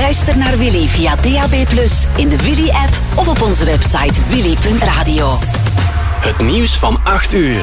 Luister naar Willy via DAB+, in de Willy-app of op onze website willy.radio. Het nieuws van 8 uur.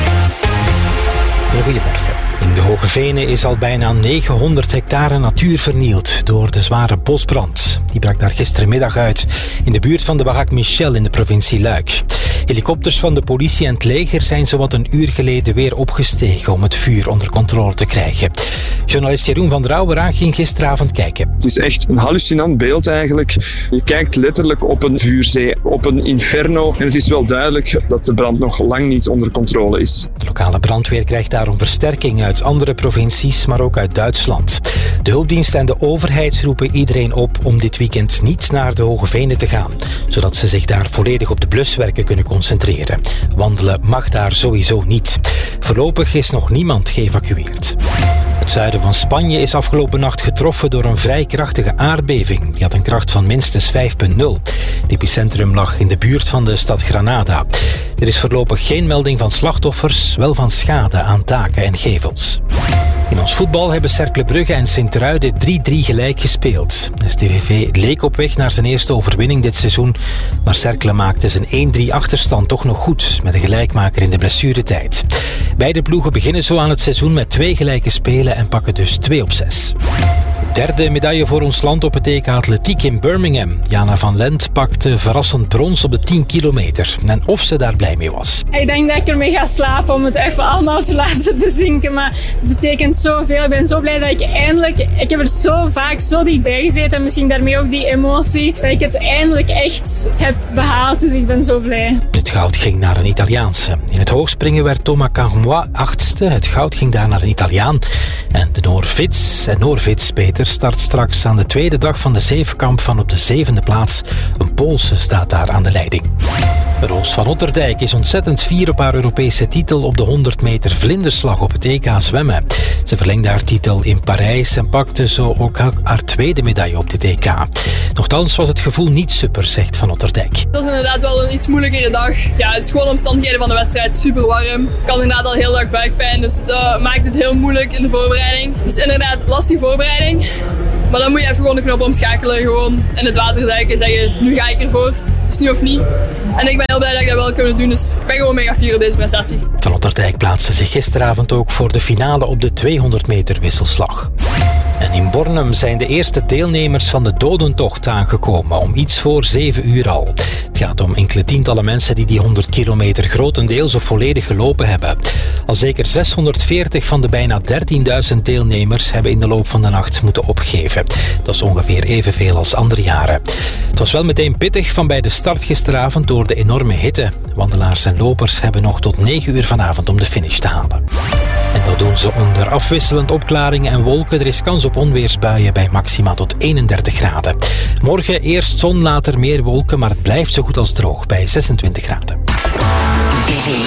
Goedemorgen. In de Hoge Venen is al bijna 900 hectare natuur vernield door de zware bosbrand. Die brak daar gistermiddag uit in de buurt van de Barak Michel in de provincie Luik. Helikopters van de politie en het leger zijn zowat een uur geleden weer opgestegen om het vuur onder controle te krijgen. Journalist Jeroen van Drouwera ging gisteravond kijken. Het is echt een hallucinant beeld eigenlijk. Je kijkt letterlijk op een vuurzee, op een inferno. En het is wel duidelijk dat de brand nog lang niet onder controle is. De lokale brandweer krijgt daarom versterking uit andere provincies, maar ook uit Duitsland. De hulpdienst en de overheid roepen iedereen op om dit weekend niet naar de Hoge Venen te gaan, zodat ze zich daar volledig op de bluswerken kunnen concentreren. Wandelen mag daar sowieso niet. Voorlopig is nog niemand geëvacueerd. Het zuiden van Spanje is afgelopen nacht getroffen door een vrij krachtige aardbeving. Die had een kracht van minstens 5,0. Het epicentrum lag in de buurt van de stad Granada. Er is voorlopig geen melding van slachtoffers, wel van schade aan daken en gevels. In ons voetbal hebben Cercle Brugge en Sint-Truiden 3-3 gelijk gespeeld. STVV leek op weg naar zijn eerste overwinning dit seizoen, maar Cercle maakte zijn 1-3 achterstand toch nog goed met een gelijkmaker in de blessuretijd. Beide ploegen beginnen zo aan het seizoen met 2 gelijke spelen en pakken dus 2 op 6. Derde medaille voor ons land op het EK Atletiek in Birmingham. Jana van Lent pakte verrassend brons op de 10 kilometer. En of ze daar blij mee was. Ik denk dat ik ermee ga slapen om het even allemaal te laten bezinken. Maar het betekent zoveel. Ik ben zo blij dat ik eindelijk... Ik heb er zo vaak zo dichtbij gezeten. En misschien daarmee ook die emotie. Dat ik het eindelijk echt heb behaald. Dus ik ben zo blij. Het goud ging naar een Italiaanse. In het hoogspringen werd Thomas Carmois 8e. Het goud ging daar naar een Italiaan. En de Noorvits Peter start straks aan de tweede dag van de zevenkamp van op de 7e plaats. Een Poolse staat daar aan de leiding. Roos van Otterdijk is ontzettend fier op haar Europese titel op de 100 meter vlinderslag op het EK zwemmen. Ze verlengde haar titel in Parijs en pakte zo ook haar tweede medaille op dit EK. Nochtans was het gevoel niet super, zegt Van Otterdijk. Het was inderdaad wel een iets moeilijkere dag. Ja, het is gewoon omstandigheden van de wedstrijd, super warm. Ik had inderdaad al heel dag buikpijn, dus dat maakt het heel moeilijk in de voorbereiding. Dus inderdaad, lastige voorbereiding. Maar dan moet je even gewoon de knop omschakelen, gewoon in het water duiken en zeggen, nu ga ik ervoor. Het is nu of niet. En ik ben heel blij dat ik dat wel kan doen, dus ik ben gewoon mega fier op deze prestatie. Van Otterdijk plaatste zich gisteravond ook voor de finale op de 200 meter wisselslag. En in Bornem zijn de eerste deelnemers van de dodentocht aangekomen, om iets voor 7 uur al. Het gaat om enkele tientallen mensen die 100 kilometer grotendeels of volledig gelopen hebben. Al zeker 640 van de bijna 13.000 deelnemers hebben in de loop van de nacht moeten opgeven. Dat is ongeveer evenveel als andere jaren. Het was wel meteen pittig van bij de start gisteravond door de enorme hitte. Wandelaars en lopers hebben nog tot 9 uur vanavond om de finish te halen. En dat doen ze onder afwisselend opklaringen en wolken. Er is kans op onweersbuien bij maxima tot 31 graden. Morgen eerst zon, later meer wolken, maar het blijft zo goed als droog bij 26 graden.